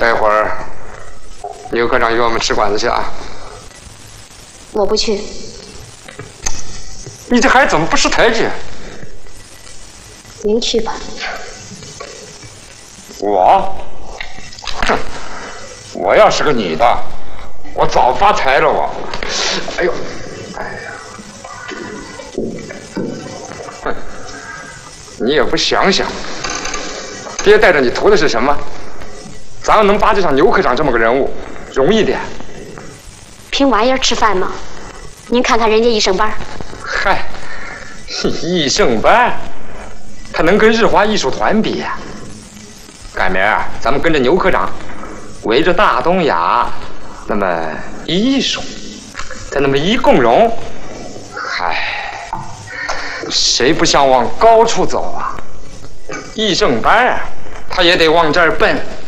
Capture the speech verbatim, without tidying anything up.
待会儿刘科长约我们吃馆子去啊。 我不去。 你这孩子怎么不识抬举？ 您去吧。 我，哼，我要是个女的，我早发财了我。哎呦，哎呀，哼，你也不想想，爹带着你图的是什么？咱要能巴结上牛科长这么个人物，容易点。 凭玩意儿吃饭吗？您看看人家一升班。 嗨，一升班，他能跟日华艺术团比呀？改明儿咱们跟着牛科长，围着大东亚，那么一艺术，再那么一共荣，嗨，谁不想往高处走啊？一升班啊，他也得往这儿奔。